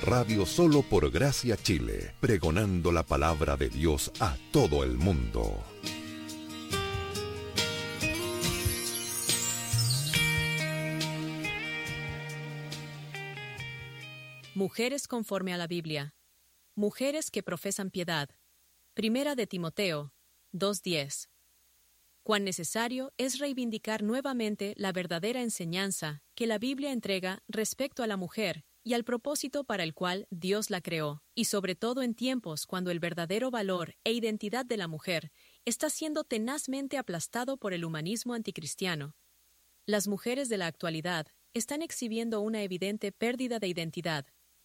radio solo por Gracia Chile, pregonando la palabra de Dios a todo el mundo. Mujeres conforme a la Biblia. Mujeres que profesan piedad. Primera de Timoteo 2:10. Cuán necesario es reivindicar nuevamente la verdadera enseñanza que la Biblia entrega respecto a la mujer y al propósito para el cual Dios la creó, y sobre todo en tiempos cuando el verdadero valor e identidad de la mujer está siendo tenazmente aplastado por el humanismo anticristiano. Las mujeres de la actualidad están exhibiendo una evidente pérdida de identidad.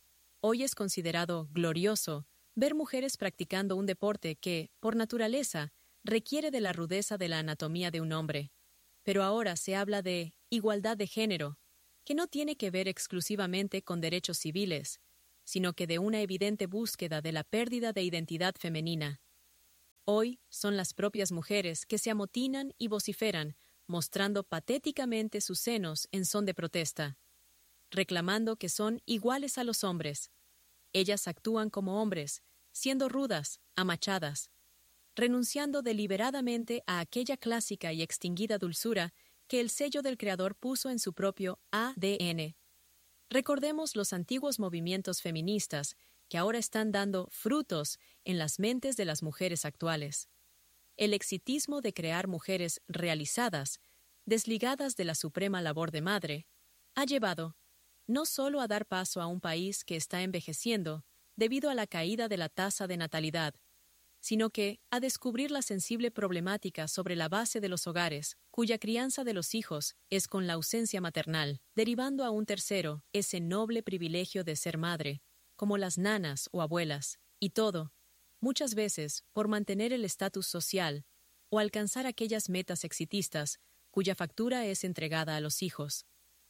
Hoy es considerado glorioso ver mujeres practicando un deporte que, por naturaleza, requiere de la rudeza de la anatomía de un hombre. Pero ahora se habla de igualdad de género, que no tiene que ver exclusivamente con derechos civiles, sino que de una evidente búsqueda de la pérdida de identidad femenina. Hoy son las propias mujeres que se amotinan y vociferan, mostrando patéticamente sus senos en son de protesta, reclamando que son iguales a los hombres. Ellas actúan como hombres, siendo rudas, amachadas, renunciando deliberadamente a aquella clásica y extinguida dulzura que el sello del Creador puso en su propio ADN. Recordemos los antiguos movimientos feministas que ahora están dando frutos en las mentes de las mujeres actuales. El exitismo de crear mujeres realizadas, desligadas de la suprema labor de madre, ha llevado no solo a dar paso a un país que está envejeciendo debido a la caída de la tasa de natalidad, sino que a descubrir la sensible problemática sobre la base de los hogares, cuya crianza de los hijos es con la ausencia maternal, derivando a un tercero ese noble privilegio de ser madre, como las nanas o abuelas, y todo, muchas veces, por mantener el estatus social o alcanzar aquellas metas exitistas cuya factura es entregada a los hijos.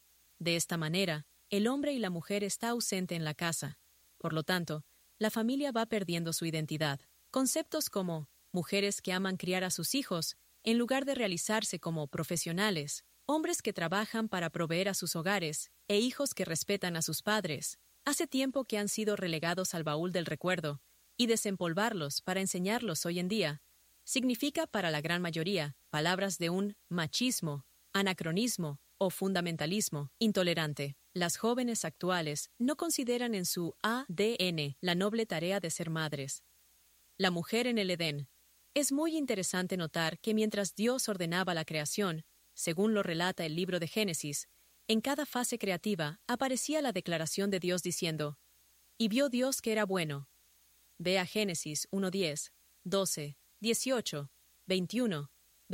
De esta manera, el hombre y la mujer está ausente en la casa. Por lo tanto, la familia va perdiendo su identidad. Conceptos como mujeres que aman criar a sus hijos, en lugar de realizarse como profesionales, hombres que trabajan para proveer a sus hogares e hijos que respetan a sus padres, hace tiempo que han sido relegados al baúl del recuerdo, y desempolvarlos para enseñarlos hoy en día significa para la gran mayoría palabras de un machismo, anacronismo o fundamentalismo intolerante. Las jóvenes actuales no consideran en su ADN la noble tarea de ser madres. La mujer en el Edén. Es muy interesante notar que mientras Dios ordenaba la creación, según lo relata el libro de Génesis, en cada fase creativa aparecía la declaración de Dios diciendo: «Y vio Dios que era bueno». Vea Génesis 1:10, 12, 18, 21,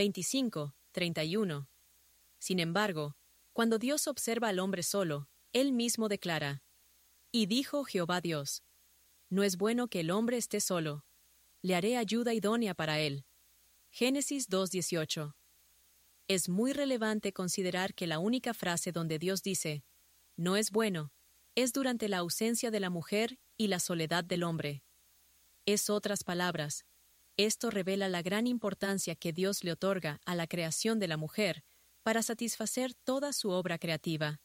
25, 31. Sin embargo, cuando Dios observa al hombre solo, Él mismo declara: «Y dijo Jehová Dios, no es bueno que el hombre esté solo, le haré ayuda idónea para él». Génesis 2:18. Es muy relevante considerar que la única frase donde Dios dice «no es bueno» es durante la ausencia de la mujer y la soledad del hombre. Es otras palabras, esto revela la gran importancia que Dios le otorga a la creación de la mujer para satisfacer toda su obra creativa.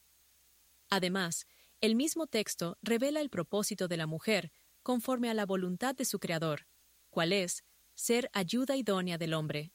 Además, el mismo texto revela el propósito de la mujer conforme a la voluntad de su Creador, cual es ser ayuda idónea del hombre.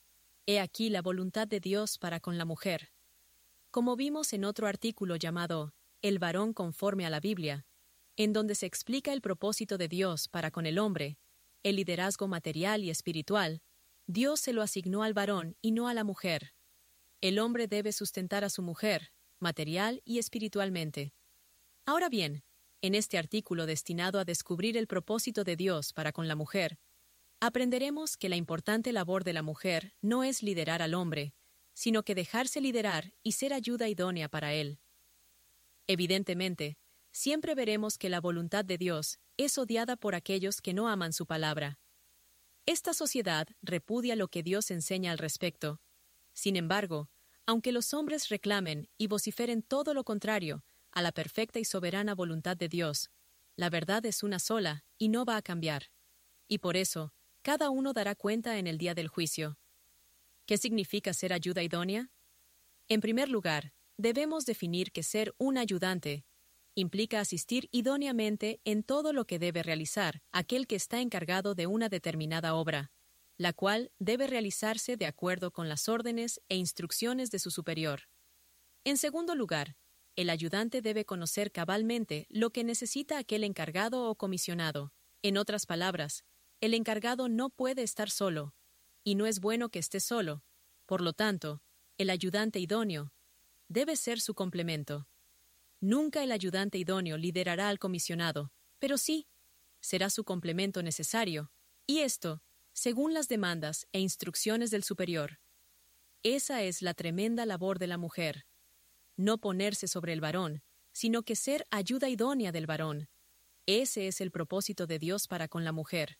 He aquí la voluntad de Dios para con la mujer. Como vimos en otro artículo llamado El varón conforme a la Biblia, en donde se explica el propósito de Dios para con el hombre, el liderazgo material y espiritual, Dios se lo asignó al varón y no a la mujer. El hombre debe sustentar a su mujer, material y espiritualmente. Ahora bien, en este artículo destinado a descubrir el propósito de Dios para con la mujer, aprenderemos que la importante labor de la mujer no es liderar al hombre, sino que dejarse liderar y ser ayuda idónea para él. Evidentemente, siempre veremos que la voluntad de Dios es odiada por aquellos que no aman su palabra. Esta sociedad repudia lo que Dios enseña al respecto. Sin embargo, aunque los hombres reclamen y vociferen todo lo contrario a la perfecta y soberana voluntad de Dios, la verdad es una sola y no va a cambiar. Y por eso, cada uno dará cuenta en el día del juicio. ¿Qué significa ser ayuda idónea? En primer lugar, debemos definir que ser un ayudante implica asistir idóneamente en todo lo que debe realizar aquel que está encargado de una determinada obra, la cual debe realizarse de acuerdo con las órdenes e instrucciones de su superior. En segundo lugar, el ayudante debe conocer cabalmente lo que necesita aquel encargado o comisionado. En otras palabras, el encargado no puede estar solo, y no es bueno que esté solo. Por lo tanto, el ayudante idóneo debe ser su complemento. Nunca el ayudante idóneo liderará al comisionado, pero sí, será su complemento necesario, y esto, según las demandas e instrucciones del superior. Esa es la tremenda labor de la mujer. No ponerse sobre el varón, sino que ser ayuda idónea del varón. Ese es el propósito de Dios para con la mujer.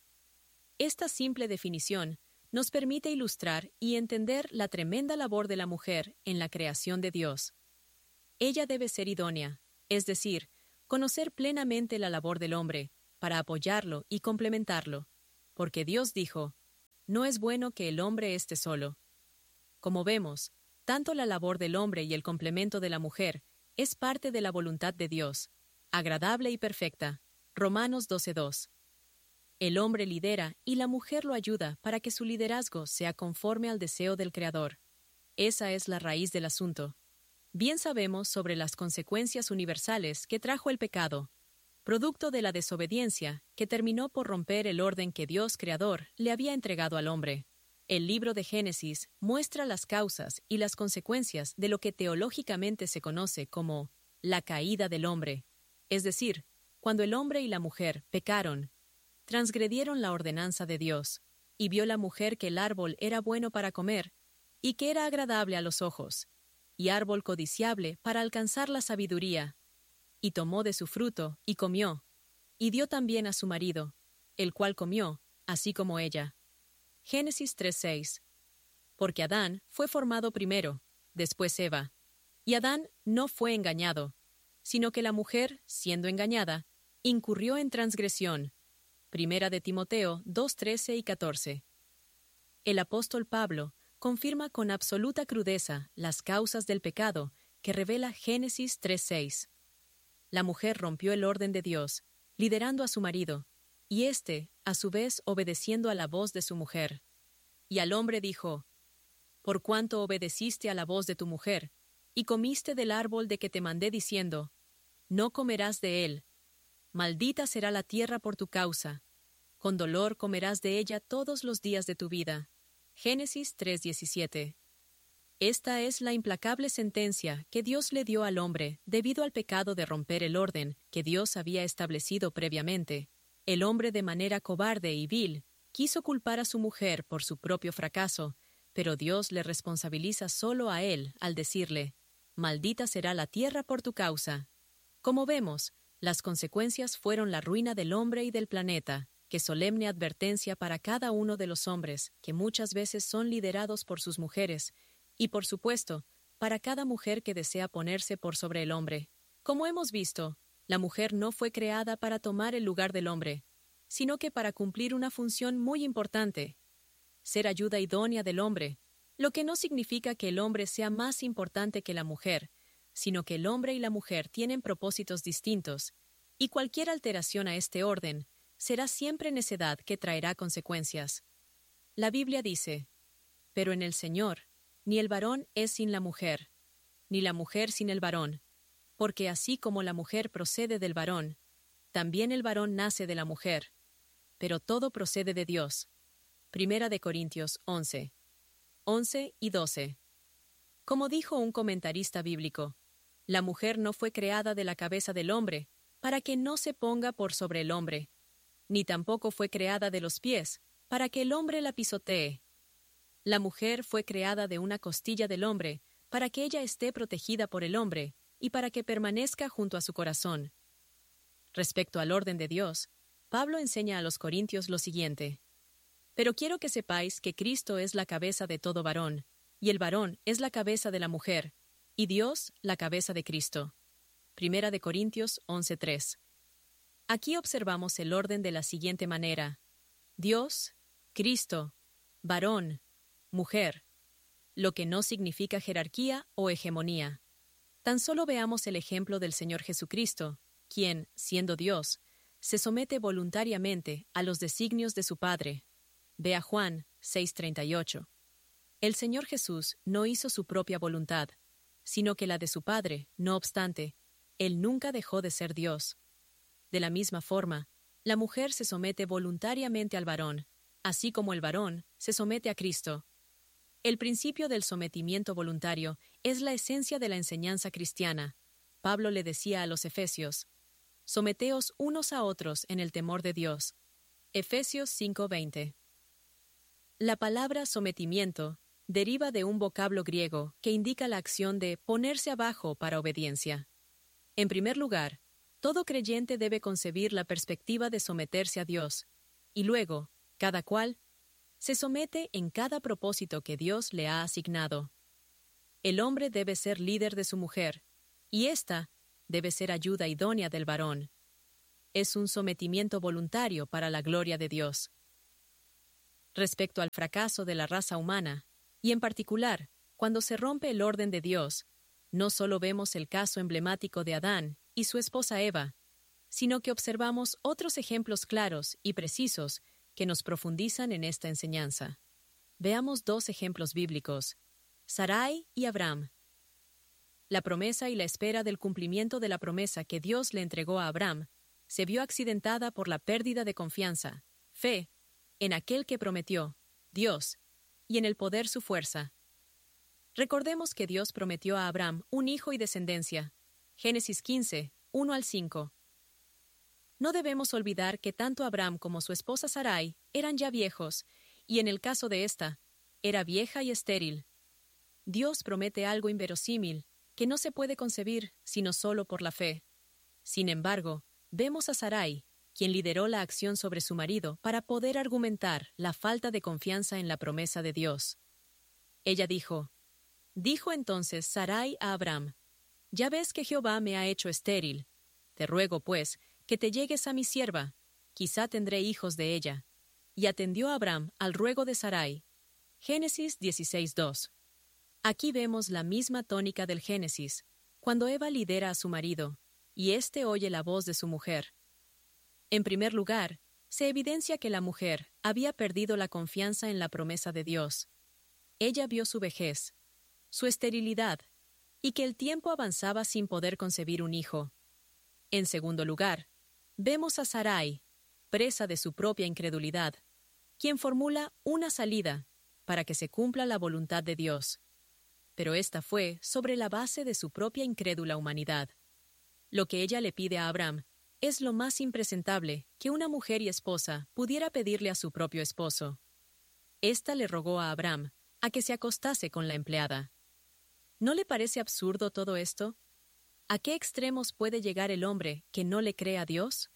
Esta simple definición nos permite ilustrar y entender la tremenda labor de la mujer en la creación de Dios. Ella debe ser idónea, es decir, conocer plenamente la labor del hombre, para apoyarlo y complementarlo, porque Dios dijo, «No es bueno que el hombre esté solo». Como vemos, tanto la labor del hombre y el complemento de la mujer es parte de la voluntad de Dios, agradable y perfecta. Romanos 12:2. El hombre lidera y la mujer lo ayuda para que su liderazgo sea conforme al deseo del Creador. Esa es la raíz del asunto. Bien sabemos sobre las consecuencias universales que trajo el pecado, producto de la desobediencia que terminó por romper el orden que Dios Creador le había entregado al hombre. El libro de Génesis muestra las causas y las consecuencias de lo que teológicamente se conoce como la caída del hombre, es decir, cuando el hombre y la mujer pecaron, transgredieron la ordenanza de Dios, y vio la mujer que el árbol era bueno para comer, y que era agradable a los ojos, y árbol codiciable para alcanzar la sabiduría, y tomó de su fruto, y comió, y dio también a su marido, el cual comió, así como ella. Génesis 3:6. Porque Adán fue formado primero, después Eva, y Adán no fue engañado, sino que la mujer, siendo engañada, incurrió en transgresión. Primera de Timoteo 2:13 y 14. El apóstol Pablo confirma con absoluta crudeza las causas del pecado que revela Génesis 3:6. La mujer rompió el orden de Dios, liderando a su marido, y éste, a su vez, obedeciendo a la voz de su mujer. Y al hombre dijo, «Por cuanto obedeciste a la voz de tu mujer, y comiste del árbol de que te mandé diciendo, no comerás de él. Maldita será la tierra por tu causa. Con dolor comerás de ella todos los días de tu vida». Génesis 3:17. Esta es la implacable sentencia que Dios le dio al hombre debido al pecado de romper el orden que Dios había establecido previamente. El hombre, de manera cobarde y vil, quiso culpar a su mujer por su propio fracaso, pero Dios le responsabiliza solo a él al decirle, «Maldita será la tierra por tu causa». Como vemos, las consecuencias fueron la ruina del hombre y del planeta, que solemne advertencia para cada uno de los hombres, que muchas veces son liderados por sus mujeres, y por supuesto, para cada mujer que desea ponerse por sobre el hombre. Como hemos visto, la mujer no fue creada para tomar el lugar del hombre, sino que para cumplir una función muy importante, ser ayuda idónea del hombre, lo que no significa que el hombre sea más importante que la mujer, sino que el hombre y la mujer tienen propósitos distintos, y cualquier alteración a este orden será siempre necedad que traerá consecuencias. La Biblia dice, «Pero en el Señor, ni el varón es sin la mujer, ni la mujer sin el varón, porque así como la mujer procede del varón, también el varón nace de la mujer, pero todo procede de Dios». Primera de Corintios 11 y 12. Como dijo un comentarista bíblico, la mujer no fue creada de la cabeza del hombre, para que no se ponga por sobre el hombre, ni tampoco fue creada de los pies, para que el hombre la pisotee. La mujer fue creada de una costilla del hombre, para que ella esté protegida por el hombre, y para que permanezca junto a su corazón. Respecto al orden de Dios, Pablo enseña a los corintios lo siguiente: «Pero quiero que sepáis que Cristo es la cabeza de todo varón, y el varón es la cabeza de la mujer, y Dios la cabeza de Cristo». Primera de Corintios 11:3. Aquí observamos el orden de la siguiente manera: Dios, Cristo, varón, mujer, lo que no significa jerarquía o hegemonía. Tan solo veamos el ejemplo del Señor Jesucristo, quien, siendo Dios, se somete voluntariamente a los designios de su Padre. Ve a Juan 6:38. El Señor Jesús no hizo su propia voluntad, sino que la de su Padre. No obstante, Él nunca dejó de ser Dios. De la misma forma, la mujer se somete voluntariamente al varón, así como el varón se somete a Cristo. El principio del sometimiento voluntario es la esencia de la enseñanza cristiana. Pablo le decía a los Efesios: «Someteos unos a otros en el temor de Dios». Efesios 5:20. La palabra sometimiento deriva de un vocablo griego que indica la acción de ponerse abajo para obediencia. En primer lugar, todo creyente debe concebir la perspectiva de someterse a Dios, y luego, cada cual se somete en cada propósito que Dios le ha asignado. El hombre debe ser líder de su mujer, y ésta debe ser ayuda idónea del varón. Es un sometimiento voluntario para la gloria de Dios. Respecto al fracaso de la raza humana, y en particular, cuando se rompe el orden de Dios, no solo vemos el caso emblemático de Adán y su esposa Eva, sino que observamos otros ejemplos claros y precisos que nos profundizan en esta enseñanza. Veamos dos ejemplos bíblicos: Sarai y Abraham. La promesa y la espera del cumplimiento de la promesa que Dios le entregó a Abraham se vio accidentada por la pérdida de confianza, fe, en aquel que prometió, Dios, y en el poder su fuerza. Recordemos que Dios prometió a Abraham un hijo y descendencia. Génesis 15, 1-5. No debemos olvidar que tanto Abraham como su esposa Sarai eran ya viejos, y en el caso de ésta, era vieja y estéril. Dios promete algo inverosímil, que no se puede concebir sino solo por la fe. Sin embargo, vemos a Sarai, quien lideró la acción sobre su marido para poder argumentar la falta de confianza en la promesa de Dios. Ella dijo entonces Sarai a Abraham: «Ya ves que Jehová me ha hecho estéril. Te ruego, pues, que te llegues a mi sierva, quizá tendré hijos de ella». Y atendió Abraham al ruego de Sarai. Génesis 16:2. Aquí vemos la misma tónica del Génesis, cuando Eva lidera a su marido, y éste oye la voz de su mujer. En primer lugar, se evidencia que la mujer había perdido la confianza en la promesa de Dios. Ella vio su vejez, su esterilidad, y que el tiempo avanzaba sin poder concebir un hijo. En segundo lugar, vemos a Sarai, presa de su propia incredulidad, quien formula una salida para que se cumpla la voluntad de Dios. Pero esta fue sobre la base de su propia incrédula humanidad. Lo que ella le pide a Abraham es lo más impresentable que una mujer y esposa pudiera pedirle a su propio esposo. Esta le rogó a Abraham a que se acostase con la empleada. ¿No le parece absurdo todo esto? ¿A qué extremos puede llegar el hombre que no le cree a Dios?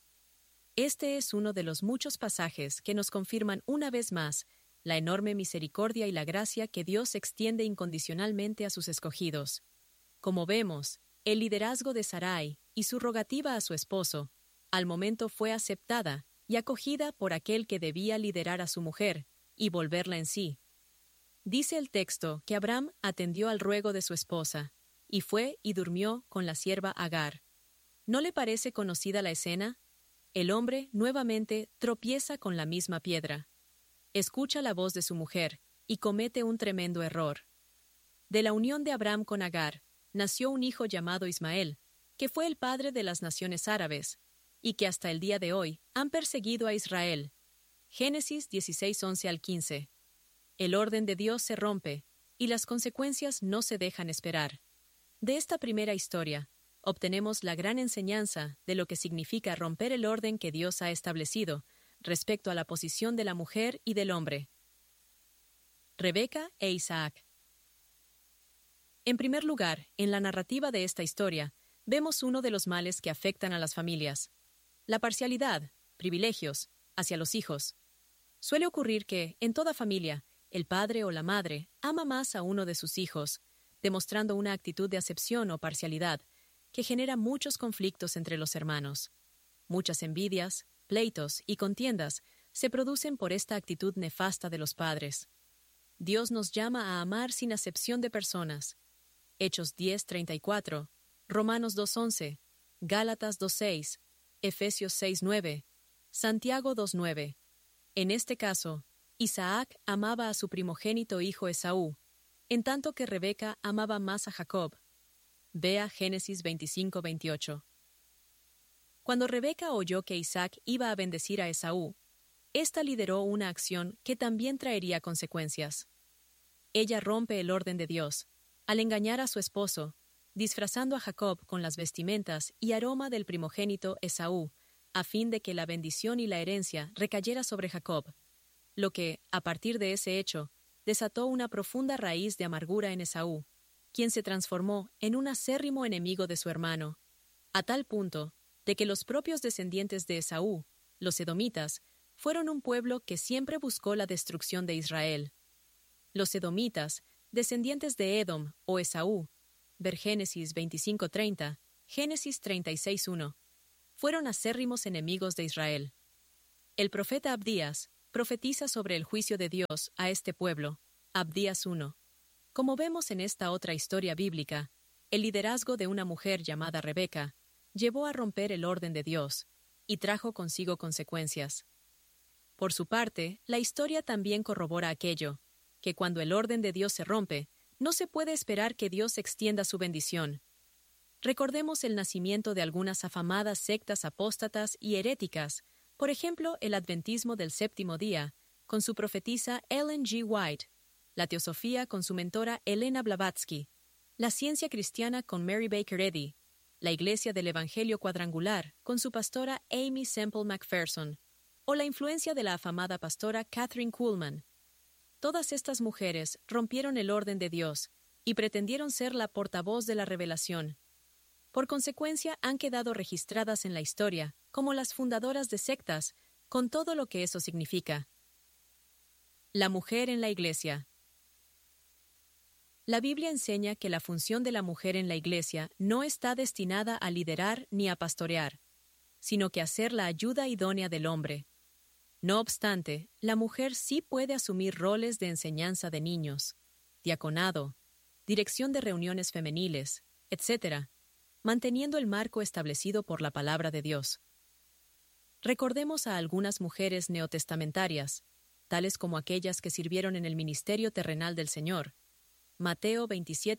Este es uno de los muchos pasajes que nos confirman una vez más la enorme misericordia y la gracia que Dios extiende incondicionalmente a sus escogidos. Como vemos, el liderazgo de Sarai y su rogativa a su esposo, al momento fue aceptada y acogida por aquel que debía liderar a su mujer y volverla en sí. Dice el texto que Abraham atendió al ruego de su esposa, y fue y durmió con la sierva Agar. ¿No le parece conocida la escena? El hombre nuevamente tropieza con la misma piedra. Escucha la voz de su mujer y comete un tremendo error. De la unión de Abraham con Agar nació un hijo llamado Ismael, que fue el padre de las naciones árabes, y que hasta el día de hoy han perseguido a Israel. Génesis 16:11-15. El orden de Dios se rompe, y las consecuencias no se dejan esperar. De esta primera historia, obtenemos la gran enseñanza de lo que significa romper el orden que Dios ha establecido respecto a la posición de la mujer y del hombre. Rebeca e Isaac. En primer lugar, en la narrativa de esta historia, vemos uno de los males que afectan a las familias: la parcialidad, privilegios, hacia los hijos. Suele ocurrir que, en toda familia, el padre o la madre ama más a uno de sus hijos, demostrando una actitud de acepción o parcialidad que genera muchos conflictos entre los hermanos. Muchas envidias, pleitos y contiendas se producen por esta actitud nefasta de los padres. Dios nos llama a amar sin acepción de personas. Hechos 10:34, Romanos 2:11, Gálatas 2:6, Efesios 6:9, Santiago 2:9. En este caso, Isaac amaba a su primogénito hijo Esaú, en tanto que Rebeca amaba más a Jacob. Vea Génesis 25:28. Cuando Rebeca oyó que Isaac iba a bendecir a Esaú, ésta lideró una acción que también traería consecuencias. Ella rompe el orden de Dios, al engañar a su esposo, disfrazando a Jacob con las vestimentas y aroma del primogénito Esaú, a fin de que la bendición y la herencia recayera sobre Jacob, lo que, a partir de ese hecho, desató una profunda raíz de amargura en Esaú, quien se transformó en un acérrimo enemigo de su hermano, a tal punto de que los propios descendientes de Esaú, los edomitas, fueron un pueblo que siempre buscó la destrucción de Israel. Los edomitas, descendientes de Edom o Esaú, ver Génesis 25:30, Génesis 36:1, fueron acérrimos enemigos de Israel. El profeta Abdías profetiza sobre el juicio de Dios a este pueblo, Abdías 1. Como vemos en esta otra historia bíblica, el liderazgo de una mujer llamada Rebeca llevó a romper el orden de Dios y trajo consigo consecuencias. Por su parte, la historia también corrobora aquello, que cuando el orden de Dios se rompe, no se puede esperar que Dios extienda su bendición. Recordemos el nacimiento de algunas afamadas sectas apóstatas y heréticas, por ejemplo, el adventismo del séptimo día, con su profetisa Ellen G. White, la teosofía con su mentora Elena Blavatsky, la ciencia cristiana con Mary Baker Eddy, la Iglesia del Evangelio Cuadrangular con su pastora Amy Semple McPherson, o la influencia de la afamada pastora Catherine Kuhlman. Todas estas mujeres rompieron el orden de Dios y pretendieron ser la portavoz de la revelación. Por consecuencia, han quedado registradas en la historia como las fundadoras de sectas, con todo lo que eso significa. La mujer en la Iglesia. La Biblia enseña que la función de la mujer en la Iglesia no está destinada a liderar ni a pastorear, sino que a ser la ayuda idónea del hombre. No obstante, la mujer sí puede asumir roles de enseñanza de niños, diaconado, dirección de reuniones femeniles, etc., manteniendo el marco establecido por la palabra de Dios. Recordemos a algunas mujeres neotestamentarias, tales como aquellas que sirvieron en el ministerio terrenal del Señor, Mateo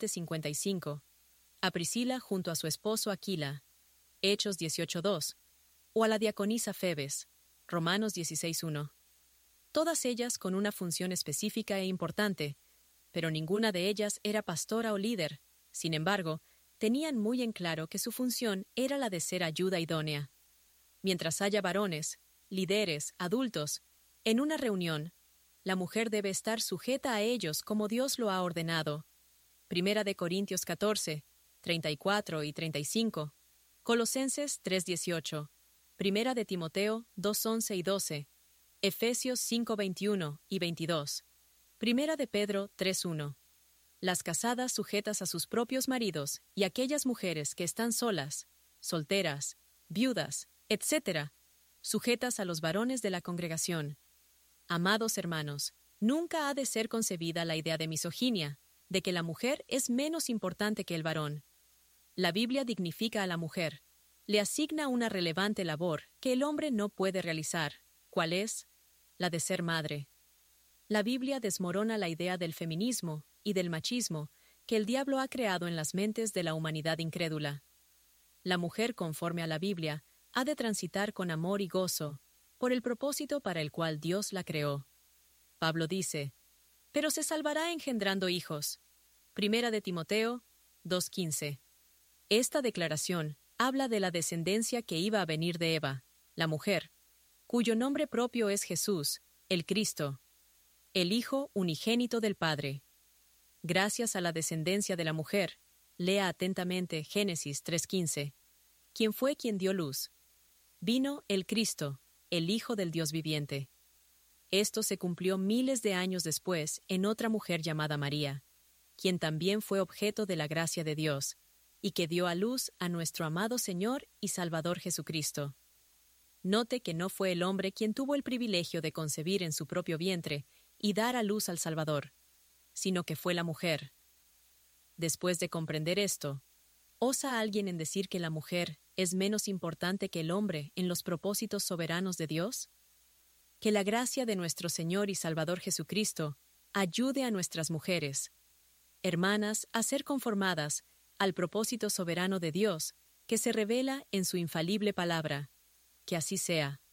27:55, a Priscila junto a su esposo Aquila, Hechos 18:2, o a la diaconisa Febes, Romanos 16:1. Todas ellas con una función específica e importante, pero ninguna de ellas era pastora o líder. Sin embargo, tenían muy en claro que su función era la de ser ayuda idónea. Mientras haya varones, líderes, adultos, en una reunión, la mujer debe estar sujeta a ellos como Dios lo ha ordenado. Primera de Corintios 14, 34 y 35, Colosenses 3:18, Primera de Timoteo 2:11 y 12, Efesios 5:21 y 22, Primera de Pedro 3:1. Las casadas sujetas a sus propios maridos y aquellas mujeres que están solas, solteras, viudas, etc., sujetas a los varones de la congregación. Amados hermanos, nunca ha de ser concebida la idea de misoginia, de que la mujer es menos importante que el varón. La Biblia dignifica a la mujer, le asigna una relevante labor que el hombre no puede realizar, ¿cuál es? La de ser madre. La Biblia desmorona la idea del feminismo y del machismo que el diablo ha creado en las mentes de la humanidad incrédula. La mujer, conforme a la Biblia, ha de transitar con amor y gozo, por el propósito para el cual Dios la creó. Pablo dice, pero se salvará engendrando hijos. Primera de Timoteo 2:15. Esta declaración habla de la descendencia que iba a venir de Eva, la mujer, cuyo nombre propio es Jesús, el Cristo, el Hijo unigénito del Padre. Gracias a la descendencia de la mujer, lea atentamente Génesis 3:15, quien fue quien dio luz. Vino el Cristo, el Hijo del Dios viviente. Esto se cumplió miles de años después en otra mujer llamada María, quien también fue objeto de la gracia de Dios, y que dio a luz a nuestro amado Señor y Salvador Jesucristo. Note que no fue el hombre quien tuvo el privilegio de concebir en su propio vientre y dar a luz al Salvador, sino que fue la mujer. Después de comprender esto, ¿Osa alguien en decir que la mujer es menos importante que el hombre en los propósitos soberanos de Dios? Que la gracia de nuestro Señor y Salvador Jesucristo ayude a nuestras mujeres, hermanas, a ser conformadas al propósito soberano de Dios que se revela en su infalible palabra. Que así sea.